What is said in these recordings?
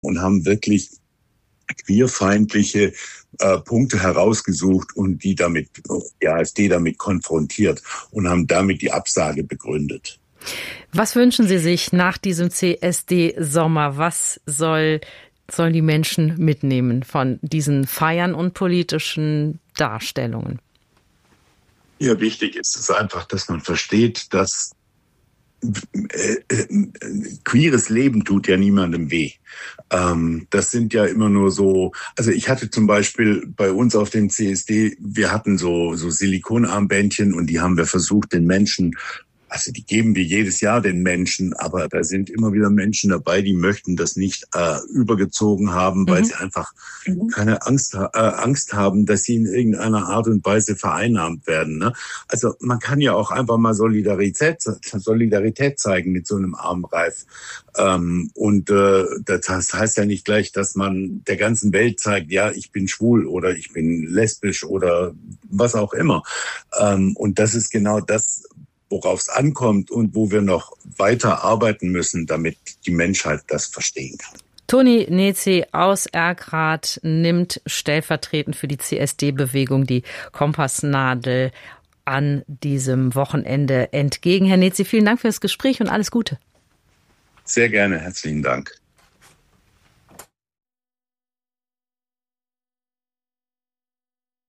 und haben wirklich queerfeindliche Punkte herausgesucht und die AfD damit konfrontiert und haben damit die Absage begründet. Was wünschen Sie sich nach diesem CSD-Sommer? Was sollen die Menschen mitnehmen von diesen Feiern und politischen Darstellungen? Ja, wichtig ist es einfach, dass man versteht, dass queeres Leben tut ja niemandem weh. Das sind ja immer nur so, also ich hatte zum Beispiel bei uns auf dem CSD, wir hatten so Silikonarmbändchen und die haben wir versucht, den Menschen, also die geben wir jedes Jahr den Menschen, aber da sind immer wieder Menschen dabei, die möchten das nicht übergezogen haben, weil sie einfach keine Angst haben, dass sie in irgendeiner Art und Weise vereinnahmt werden. Ne? Also man kann ja auch einfach mal Solidarität zeigen mit so einem Armreif. Das heißt ja nicht gleich, dass man der ganzen Welt zeigt, ja, ich bin schwul oder ich bin lesbisch oder was auch immer. Und das ist genau das, worauf es ankommt und wo wir noch weiter arbeiten müssen, damit die Menschheit das verstehen kann. Toni Nezi aus Erkrath nimmt stellvertretend für die CSD-Bewegung die Kompassnadel an diesem Wochenende entgegen. Herr Nezi, vielen Dank für das Gespräch und alles Gute. Sehr gerne, herzlichen Dank.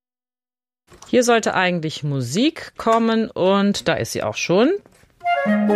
Hier sollte eigentlich Musik kommen und da ist sie auch schon.